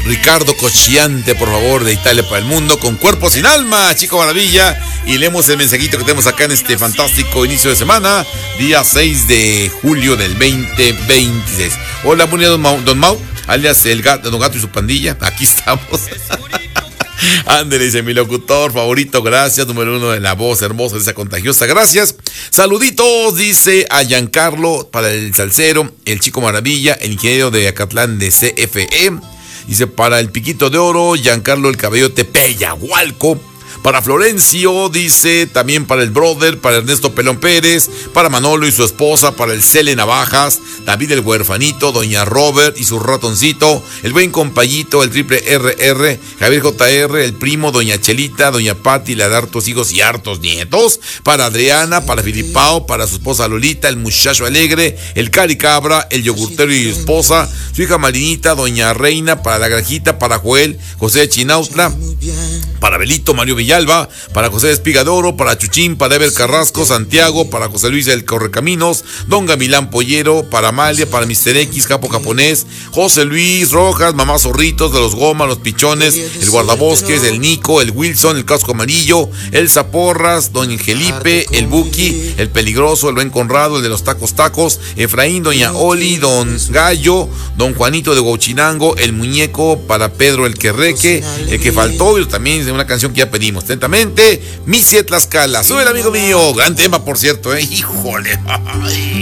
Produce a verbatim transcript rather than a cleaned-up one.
Ricardo Cocciante, por favor, de Italia para el Mundo, con Cuerpo Sin Alma, Chico Maravilla. Y leemos el mensajito que tenemos acá en este fantástico inicio de semana, día seis de julio del veinte veintiséis. Hola, muy bien, don Mau, don Mau, alias el gato, don Gato y su pandilla. Aquí estamos. Ándale, dice mi locutor favorito, gracias, número uno de la voz hermosa, de esa contagiosa, gracias. Saluditos, dice a Giancarlo para el salsero, el Chico Maravilla, el ingeniero de Acatlán de C F E. Dice para el Piquito de Oro, Giancarlo el Cabellote Peyahualco. Para Florencio, dice también para el brother, para Ernesto Pelón Pérez, para Manolo y su esposa, para el Cele Navajas, David el Huerfanito, Doña Robert y su ratoncito, el buen compayito, el triple R R, Javier J R, el primo, Doña Chelita, Doña Pati, la de hartos hijos y hartos nietos, para Adriana, para Filipao, para su esposa Lolita, el muchacho alegre, el Cari Cabra, el yogurtero y su esposa, su hija Marinita, Doña Reina, para la Granjita, para Joel, José de Chinautla, para Belito, Mario Villalba, para José de Espigadoro, para Chuchín, para Ever Carrasco, Santiago, para José Luis del Correcaminos, Don Gamilán Pollero, para Amalia, para mister X, Capo Japonés, José Luis Rojas, Mamá Zorritos, de los Gomas, los Pichones, el Guardabosques, el Nico, el Wilson, el Casco Amarillo, el Zaporras, Don Felipe, el Buki, el Peligroso, el Buen Conrado, el de los Tacos Tacos, Efraín, Doña Oli, Don Gallo, Don Juanito de Gauchinango, el Muñeco, para Pedro el Querreque, el que faltó, y también de una canción que ya pedimos, atentamente, Missy Tlaxcala. Sube el amigo mío, gran tema por cierto, eh, híjole.